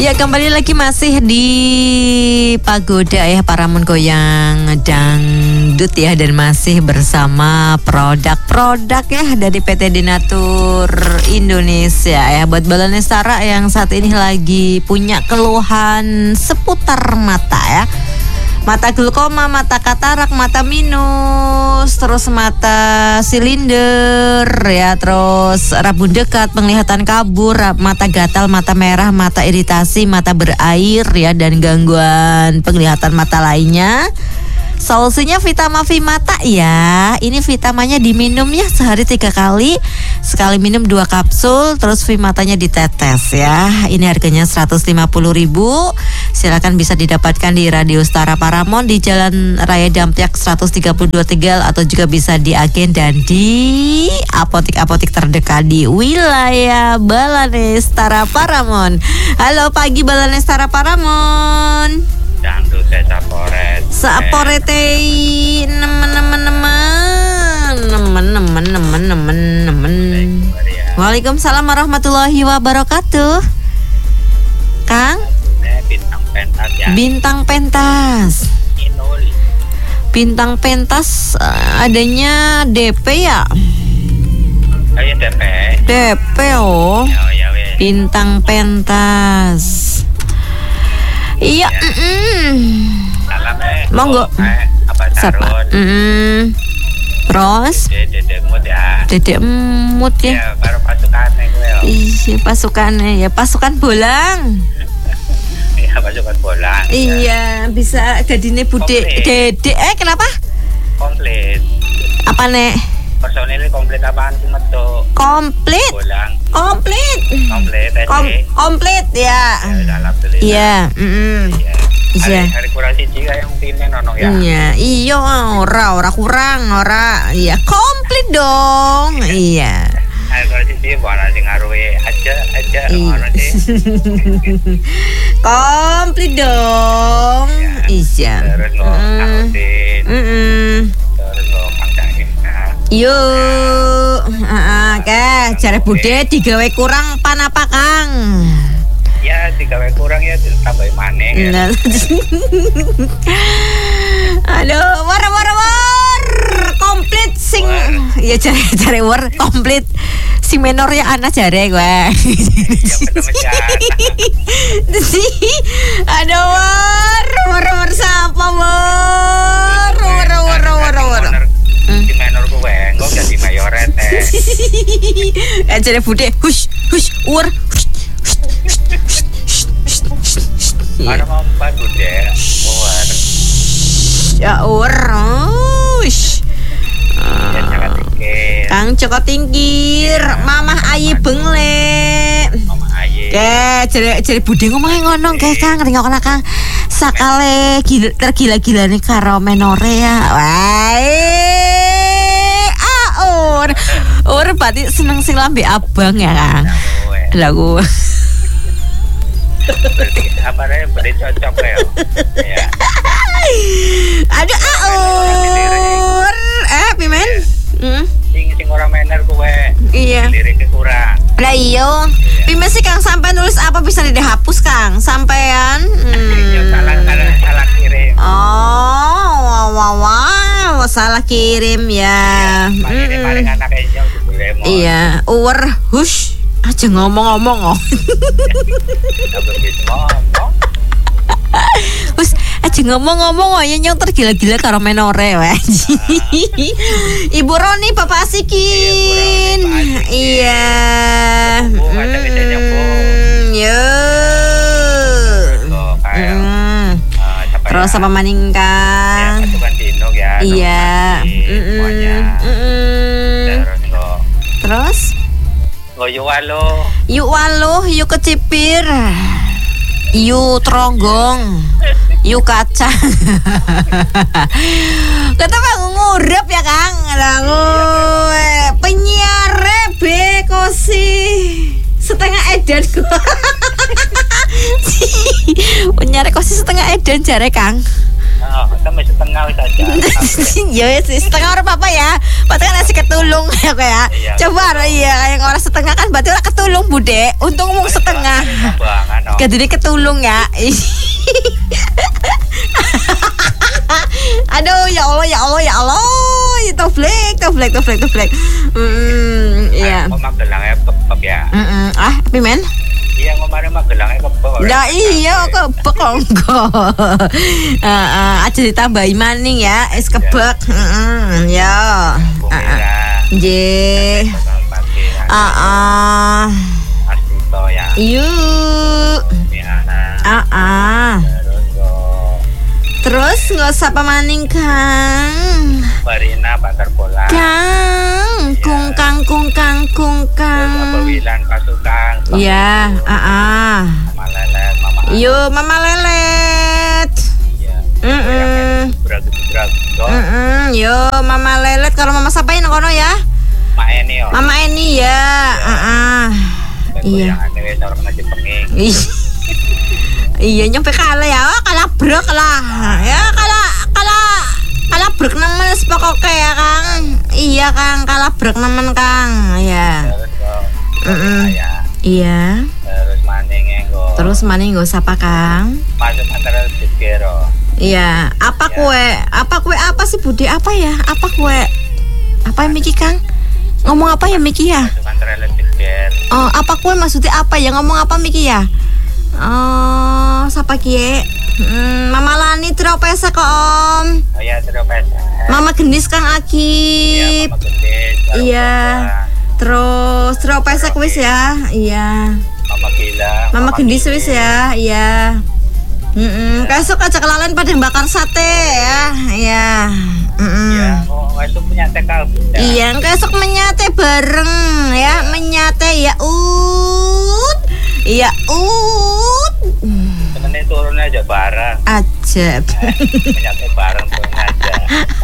Ya, kembali lagi masih di Pagoda ya, Paramon Goyang Dangdut ya. Dan masih bersama produk-produk ya dari PT Dinatur Indonesia ya. Buat Balanestara yang saat ini lagi punya keluhan seputar mata ya, mata glaukoma, mata katarak, mata minus, terus mata silinder ya, terus rabun dekat, penglihatan kabur, mata gatal, mata merah, mata iritasi, mata berair ya, dan gangguan penglihatan mata lainnya. Solusinya Vitamavi Mata ya. Ini vitaminnya diminum ya sehari 3 kali. Sekali minum 2 kapsul. Terus Vimatanya ditetes ya. Ini harganya 150.000. Silakan bisa didapatkan di Radio Setara Paramon di Jalan Raya Dampiak 132 Tegal, atau juga bisa di agen dan di apotek-apotek terdekat di wilayah Balanestara Paramon. Halo pagi Balanestara Paramon. Dangdut Sapore. Sapore teh nemen. Waalaikumsalam warahmatullahi wabarakatuh. Kang? Bintang pentas ya. Bintang pentas. Inul. Bintang pentas adanya DP ya? Kayak DP. DP oh. Ya weh. Bintang pentas. Iya. Salam Monggo. Apa Sarun? Terus? Dedek Mut ya. Dedek Mut ya. Ya, baru pasukannya gue ya. Iya, pasukannya ya, pasukan bolang. Iya, pasukan bolang. Iya, bisa gadine Bude. Dedek kenapa? Komplit. Apa nek? Personilnya komplit apaan sih metu? Komplit. Bolang. Komplit. Komplit ya. Alhamdulillah. Iya, Iya. Hari kurasi juga yang timnya nonong ya. Iya, ora kurang, iya komplit dong. Iya. Hari kurasi dia bukan sing ngaruhi aja ngono sih. Komplit dong. Iya. Terus kok ngaruhin. Terus kok pangcangin. Yuk, jare Bude digawe kurang pan apa Kang? Ya, digawe kurang ya tambah maneh. Ya. Aduh, war komplit sing ya jare war komplit si menor ya anak jare gue. Aduh, war sapa war. Si menor gue engko jadi mayoret jare Bude hush war. Ada ngomong Bude war. Ya war. Kang Joko Tingkir, Mamah Ayi Bengle. Mama Ayi. Jare Bude ngomongnya ngono kae Kang, ringokna Kang. Sakale tergila-gilane karo menore ya. Wae. Or berarti seneng sing lambe abang ya Kang. Lagu. Berarti apa namanya berarti cocok ya. Aduh aur. Pimen? Sing orang mener gue. Iya. Liriknya kurang. Lah iya. Pimen sih Kang sampai nulis apa bisa dihapus Kang? Sampean. Salah kirim. Oh, wow, salah kirim ya. Paling anaknya Iya, hush. Aja ngomong-ngomong Wes aja ngomong-ngomong ya nyong tergila-gila karo menore wae. Ibu Roni Bapak Asikin. Iya. Yo. Terus apa maning Kang? Iya. Terus yuk waluh, yuk kecipir, yuk teronggong, yuk kacang. Kata bang ngurep ya Kang, penyiar bekosi setengah edan. Penyiar kosi setengah edan jare Kang. Sampai setengah saja. Ya setengah orang apa ya? Berarti kan nasi ketulung ya kayak. Coba ya yang orang setengah kan berarti orang ketulung Bude. Untung ngomong setengah. Kadine ketulung ya. Aduh, ya Allah. Toflek. Iya. Kok Magelangnya kebab ya? Tapi men? Iya, kemarin Magelangnya kebab. Nah, iya kebek kok enggak. Aja ditambahi maning ya, es kebek. Ya. Nggih. Astuto ya. Yuk. Terus nggak usah pamaning Kang. Barina Bantar Bola. Kang, kungkang. Bawilan Pasukan. Iya, Mama Lelet, Mama. Yo, Mama Lelet. Iya. Yo, Mama Lelet. Kalau Mama sapain kono ya? Mak Eni yo. Mama Eni ya. Iya. Yang ada orang aja penging. Iya nyampe kalah ya, kalah brek lah. Ya kalah brek nemen pokoknya ya Kang. Iya Kang, kalah brek nemen Kang. Iya. Iya. Terus maning nggo sapa Kang? Masuk antara Bidgero. Iya, apa sih Budi apa ya? Apa kue? Apa yang Miki Kang? Ngomong apa ya Miki ya? Masuk antara Bidgero. Oh, apa kue maksudnya apa ya? Ngomong apa Miki ya? Oh, sapa kie? Mama Lani tropesa kok Om. Oh iya, tropesa. Mama gendis Kang Akip. Iya, Mama gendis. Iya. Terus tropesa wis ya. Iya. Mama gila. Mama gendis wis ya. Iya. Besok aja kelalen pada bakar sate ya. Iya. Iya, besok menyate kalbu. Iya, besok menyate bareng ya, menyate ya. Iya, Temenin turun aja bareng. Ajab. Menyate bareng turun aja.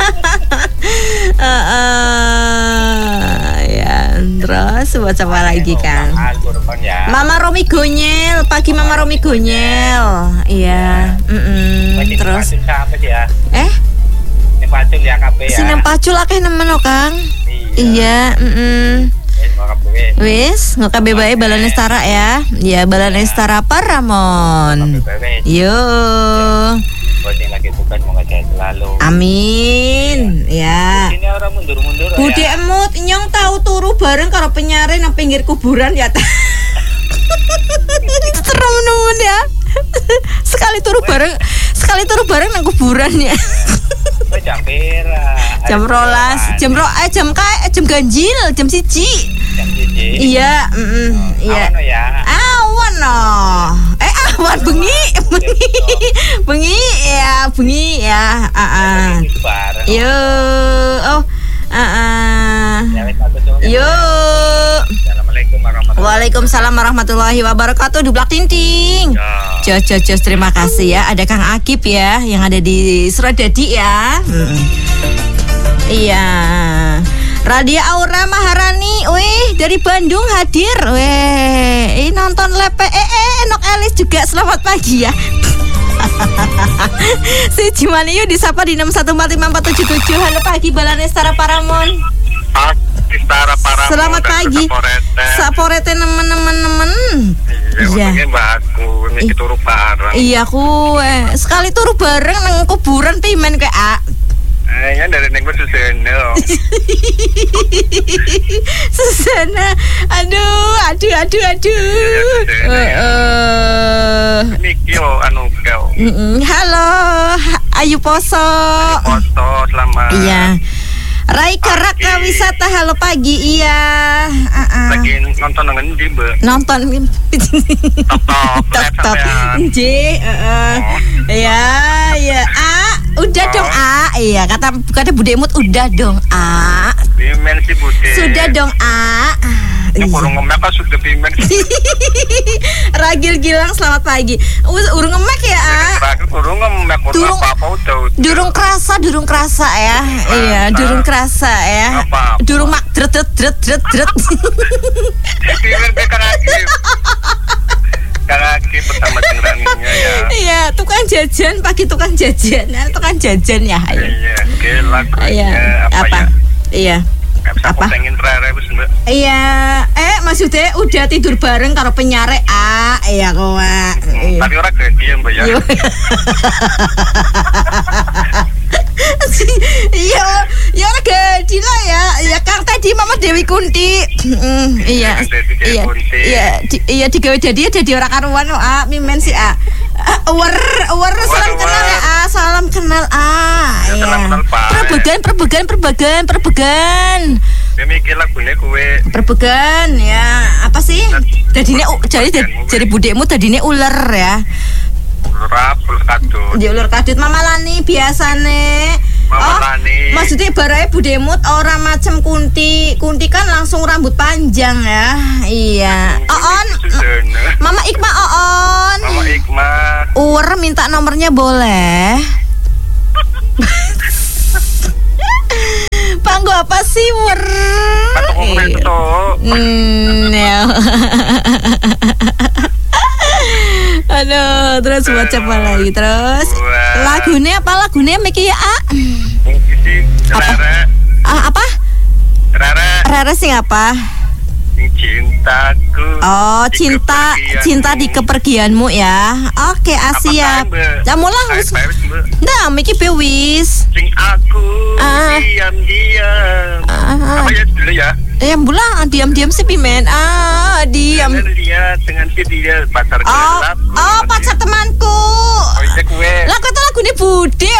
Ya, terus buat apa lagi Kang? Ya. Mama Romi Gonyel, pagi Mama Romi Gonyel. Iya. Terus. Siapa sih ya? Ning Pacul ya kabeh ya. Sineng Pacul akeh nemen kok Kang. Iya, Wis, ngokabe bae Balan Estara ya. Ya, Balan Estara Paramon. Yo. Buat yang lagi tugas mau ngajak selalu. Amin. Ya. Ini orang mundur-mundur ya. Budi emut nyong tahu turu bareng karo penyarin nang pinggir kuburan ya. Serem nemen ya. Sekali turu bareng nang kuburan ya. Jam pira? Jam rolas, jam ganjil, jam 1. Jam 1. Iya, iya. Awan ya. Awan no. Awan bengi ya. Yo. Oh. Yo. Waalaikumsalam warahmatullahi wabarakatuh. Dublak tinting. Jos, terima kasih ya. Ada Kang Akip ya yang ada di Suradadi ya. Iya. Radia Aura Maharani, dari Bandung hadir. Ini nonton lepe. Enok Elis juga selamat pagi ya. Si Cimaniu disapa di 6145477. Halo pagi Balan Estara Paramon. Istara Paramon. Selamat pagi. Saporete nemen. Iya. Mbak aku ini turu bareng. Iya aku sekali turu bareng nang kuburan pimen kayak ya dari neng Susana. Susana. Aduh. Niki kau. Halo, Ayu Poso. Selamat. Iya. Raika Raka Wisata, halo pagi. Iya. Lagi nonton dengan di Mbak. Nonton. Top. Ya. Udah dong iya kata Bude Emut udah dong Dimensi Bude. Sudah dong Urung ngemek kan sudah dimensi. Ragil Gilang selamat pagi. Urung ngemek ya Urung ngemek apa udah. Durung kerasa ya. Iya durung kerasa ya. Durung mak dret. Lagi pertama cenderangnya ya. Iya, tukang jajan ya. Iya, lagunya apa? ya? Iya. Apa? Iya, maksudnya udah tidur bareng karo penyare iya kok. Tapi ora ganti ya Mbak ya. Iya, ya ora ganti lah ya. Ya Kang tadi Mama Dewi Kunti. Iya. Iya digawe jadi ora karuan mimen si Salam kenal ya salam kenal iya. Perbegan. Dia mikir lagune kowe. Perbegan ya. Apa sih? Dadine jadi budekmu dadine ular ya. Ular kadut. Dia ular kadut Mama Lani biasane. Mama Lani. Maksudnya barae budemut orang macam Kunti. Kunti kan langsung rambut panjang ya. Iya. Oon. Mama Ikma Oon. Mama Ikma. Minta nomornya boleh. Panggo apa sih ya. Aduh, terus buat apa lagi terus? Lagunya Miki ya apa? Rara sing apa? Cintaku. Oh, cinta di kepergianmu ya. Oke, Asia. Jamulah wis. Ndah, Miki pewis. Sing aku diam-diam. Apa ya dulu ya? Diam-diam sih Pimen. Diam. Lihat dengan dia pacar gelap. Oh, pacar temanku. Oh, iya kowe. Lah kok lagune Bude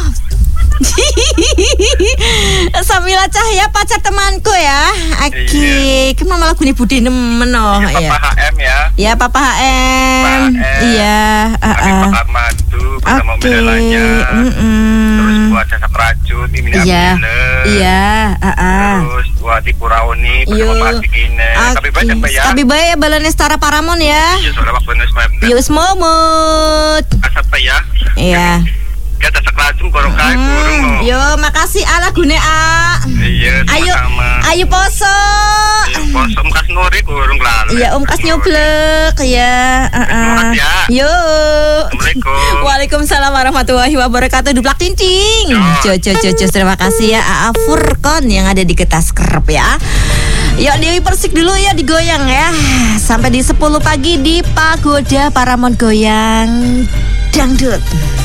Samila Cahya pacar temanku ya. Oke, Mama lagune Bude nemen ya. Papa HM ya. Ya Papa HM. Iya, Pak Madu bersama Medelanya. Terus buat jasa perajut ini Iya, Terus buat Ibu Raoni bersama Pak Tikine. Tapi baik ya balane Setara Paramon ya. Iya, sudah waktunya semuanya. Yus momot. Asap ya. Iya. Kita sekelajum korokai kurung. Yo, makasih lagune Iya, sama-sama. Ayo poso. Poso kas ngori kurung lalu. Iya, kas nyoblek ya. Yo. Assalamualaikum. Waalaikumsalam warahmatullahi wabarakatuh. Duplak tinting. Jos, terima kasih ya Furkon yang ada di Getas Kerep ya. Yuk Dewi Persik dulu ya digoyang ya. Sampai di 10 pagi di Pagoda Paramon Goyang Dangdut.